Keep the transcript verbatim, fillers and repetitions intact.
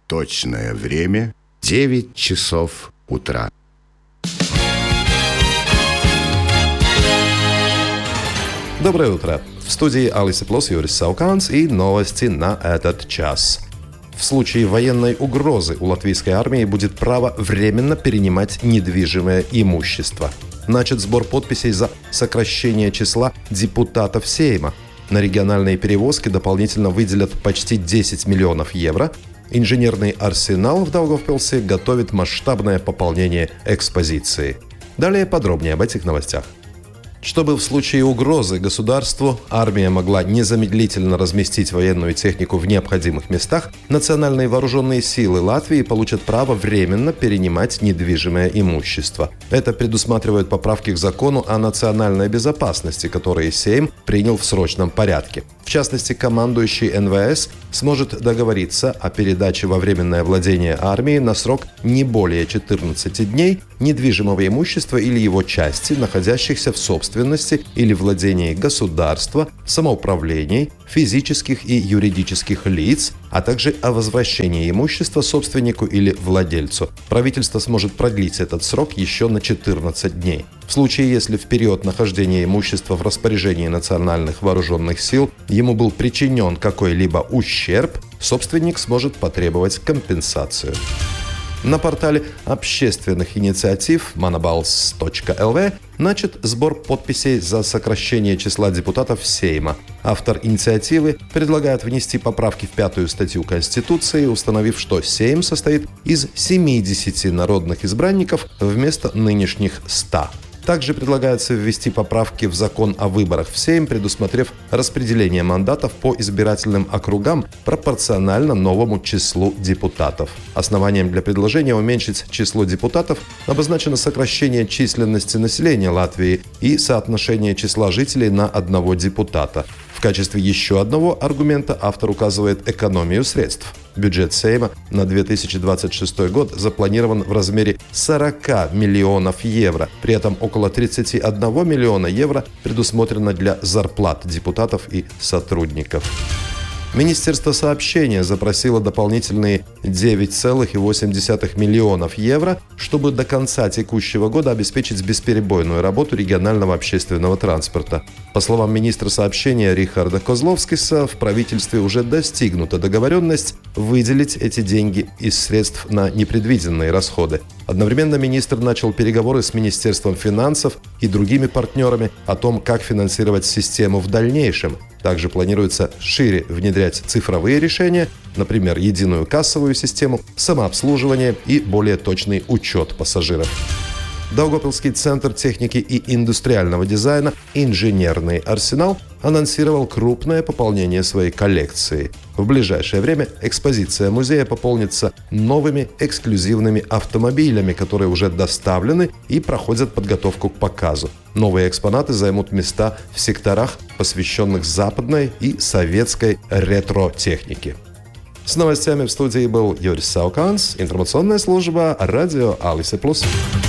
Точное время — девять часов утра. Доброе утро! В студии Алиса Плос, Юрис Сауканс и новости на этот час. В случае военной угрозы у латвийской армии будет право временно перенимать недвижимое имущество. Начат сбор подписей за сокращение числа депутатов Сейма. На региональные перевозки дополнительно выделят почти десять миллионов евро. Инженерный арсенал в Даугавпилсе готовит масштабное пополнение экспозиции. Далее подробнее об этих новостях. Чтобы в случае угрозы государству армия могла незамедлительно разместить военную технику в необходимых местах, национальные вооруженные силы Латвии получат право временно перенимать недвижимое имущество. Это предусматривают поправки к закону о национальной безопасности, которые Сейм принял в срочном порядке. В частности, командующий эн вэ эс сможет договориться о передаче во временное владение армии на срок не более четырнадцати дней недвижимого имущества или его части, находящихся в собственности или владении государства, самоуправлений, физических и юридических лиц, а также о возвращении имущества собственнику или владельцу. Правительство сможет продлить этот срок еще на четырнадцать дней. В случае, если в период нахождения имущества в распоряжении национальных вооруженных сил ему был причинен какой-либо ущерб, собственник сможет потребовать компенсацию. На портале общественных инициатив манабалс точка эл ви начат сбор подписей за сокращение числа депутатов Сейма. Автор инициативы предлагает внести поправки в пятую статью Конституции, установив, что Сейм состоит из семидесяти народных избранников вместо нынешних ста. Также предлагается ввести поправки в закон о выборах в Сейм, предусмотрев распределение мандатов по избирательным округам пропорционально новому числу депутатов. Основанием для предложения уменьшить число депутатов обозначено сокращение численности населения Латвии и соотношение числа жителей на одного депутата. В качестве еще одного аргумента автор указывает экономию средств. Бюджет Сейма на две тысячи двадцать шестой год запланирован в размере сорока миллионов евро. При этом около тридцати одного миллиона евро предусмотрено для зарплат депутатов и сотрудников. Министерство сообщения запросило дополнительные девять целых восемь десятых миллионов евро, чтобы до конца текущего года обеспечить бесперебойную работу регионального общественного транспорта. По словам министра сообщения Рихарда Козловскиса, в правительстве уже достигнута договоренность выделить эти деньги из средств на непредвиденные расходы. Одновременно министр начал переговоры с Министерством финансов и другими партнерами о том, как финансировать систему в дальнейшем. Также планируется шире внедрять цифровые решения, например, единую кассовую систему, самообслуживание и более точный учет пассажиров. Даугавпилский центр техники и индустриального дизайна «Инженерный арсенал» анонсировал крупное пополнение своей коллекции. В ближайшее время экспозиция музея пополнится новыми эксклюзивными автомобилями, которые уже доставлены и проходят подготовку к показу. Новые экспонаты займут места в секторах, посвященных западной и советской ретро-технике. С новостями в студии был Юрис Сауканс, информационная служба радио Алиса Плюс.